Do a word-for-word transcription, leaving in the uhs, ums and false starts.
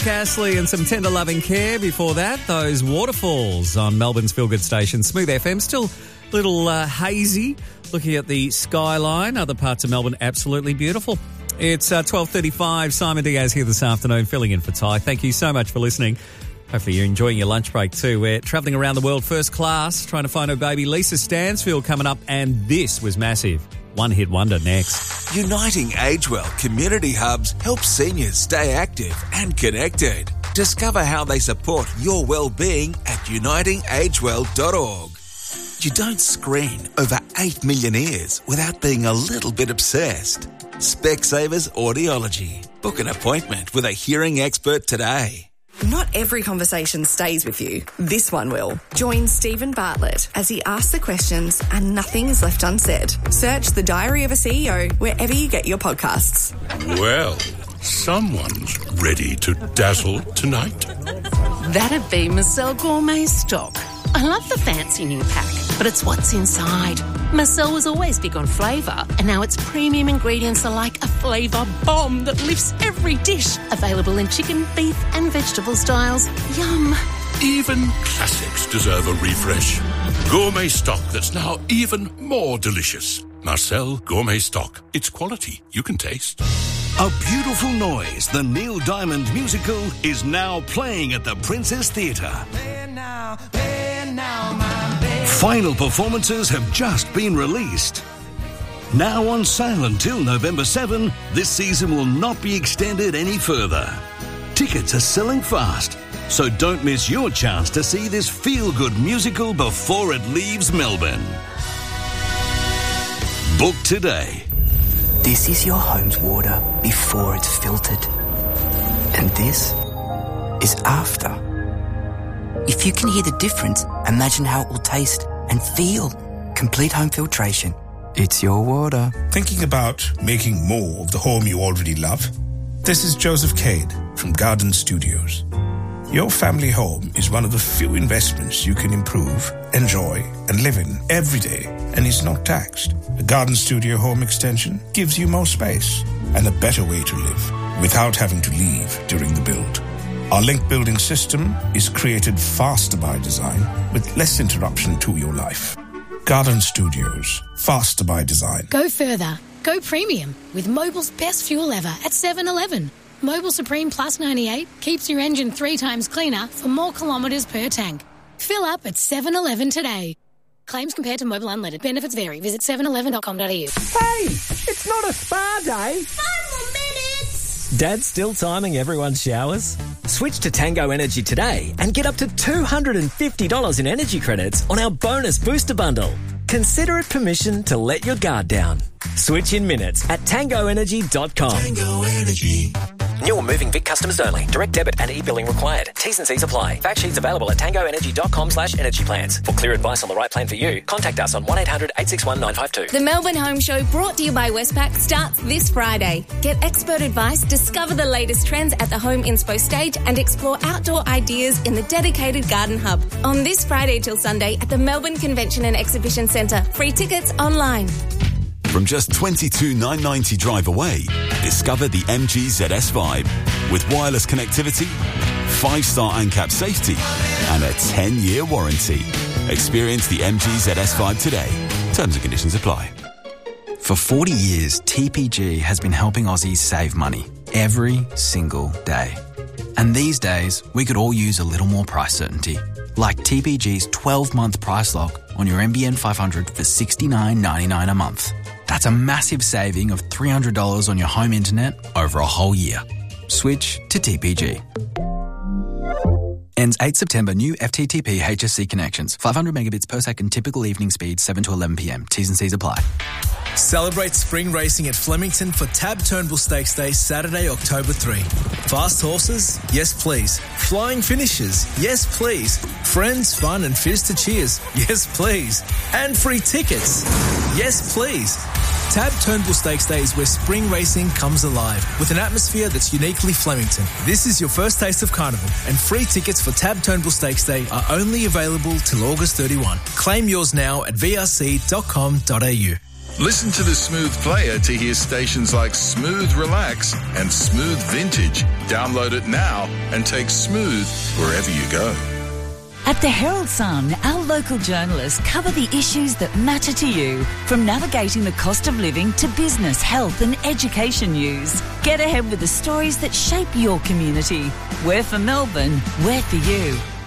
Castley and some tender loving care before that. Those waterfalls on Melbourne's Feel Good station, Smooth F M. Still a little uh, hazy looking at the skyline. Other parts of Melbourne absolutely beautiful. It's uh, twelve thirty-five. Simon Diaz here this afternoon filling in for Ty. Thank you so much for listening. Hopefully you're enjoying your lunch break too. We're travelling around the world first class trying to find her baby. Lisa Stansfield coming up, and this was massive. One hit wonder next. Uniting Agewell Community Hubs helps seniors stay active and connected. Discover how they support your well-being at uniting agewell dot org. You don't screen over eight million ears without being a little bit obsessed. Specsavers Audiology. Book an appointment with a hearing expert today. Not every conversation stays with you. This one will. Join Stephen Bartlett as he asks the questions and nothing is left unsaid. Search The Diary of a C E O wherever you get your podcasts. Well, someone's ready to dazzle tonight. That'd be Marcel Gourmet Stock. I love the fancy new pack, but it's what's inside. Marcel was always big on flavour, and now its premium ingredients are like a flavour bomb that lifts every dish. Available in chicken, beef and vegetable styles. Yum. Even classics deserve a refresh. Gourmet Stock that's now even more delicious. Marcel Gourmet Stock. It's quality you can taste. A Beautiful Noise, the Neil Diamond musical, is now playing at the Princess Theatre. Final performances have just been released. Now on sale until November seventh, this season will not be extended any further. Tickets are selling fast, so don't miss your chance to see this feel-good musical before it leaves Melbourne. Book today. This is your home's water before it's filtered. And this is after. If you can hear the difference, imagine how it will taste and feel. Complete home filtration. It's your water. Thinking about making more of the home you already love? This is Joseph Cade from Garden Studios. Your family home is one of the few investments you can improve, enjoy, and live in every day, and is not taxed. A Garden Studio home extension gives you more space and a better way to live without having to leave during the build. Our link building system is created faster by design with less interruption to your life. Garden Studios, faster by design. Go further. Go premium with Mobil's best fuel ever at seven eleven. Mobil Supreme Plus ninety-eight keeps your engine three times cleaner for more kilometres per tank. Fill up at seven eleven today. Claims compared to Mobil Unleaded. Benefits vary. Visit seven eleven dot com dot a u. Hey, it's not a spa day. Five more minutes. Dad's still timing everyone's showers? Switch to Tango Energy today and get up to two hundred fifty dollars in energy credits on our bonus booster bundle. Consider it permission to let your guard down. Switch in minutes at tango energy dot com. Tango Energy. New or moving Vic customers only. Direct debit and e-billing required. T's and C's apply. Fact sheets available at tango energy dot com slash energy plans. For clear advice on the right plan for you, contact us on one eight hundred eight six one nine five two. The Melbourne Home Show, brought to you by Westpac, starts this Friday. Get expert advice, discover the latest trends at the Home Inspo stage and explore outdoor ideas in the dedicated garden hub. On this Friday till Sunday at the Melbourne Convention and Exhibition Centre. Free tickets online. From just twenty-two thousand nine hundred ninety drive away, discover the M G Z S Vibe with wireless connectivity, five-star ANCAP safety, and a ten-year warranty. Experience the M G Z S Vibe today. Terms and conditions apply. For forty years, T P G has been helping Aussies save money every single day. And these days, we could all use a little more price certainty, like T P G's twelve-month price lock on your M B N five hundred for sixty-nine ninety-nine a month. That's a massive saving of three hundred dollars on your home internet over a whole year. Switch to T P G. Ends eighth September. New F T T P H S C connections. five hundred megabits per second. Typical evening speed seven to eleven p m. T's and C's apply. Celebrate spring racing at Flemington for Tab Turnbull Stakes Day, Saturday, October third. Fast horses? Yes, please. Flying finishes? Yes, please. Friends, fun and fizz to cheers? Yes, please. And free tickets? Yes, please. Tab Turnbull Stakes Day is where spring racing comes alive with an atmosphere that's uniquely Flemington. This is your first taste of Carnival, and free tickets for Tab Turnbull Stakes Day are only available till August thirty-first. Claim yours now at v r c dot com dot a u. Listen to the Smooth Player to hear stations like Smooth Relax and Smooth Vintage. Download it now and take Smooth wherever you go. At the Herald Sun, our local journalists cover the issues that matter to you, from navigating the cost of living to business, health and education news. Get ahead with the stories that shape your community. We're for Melbourne, we're for you.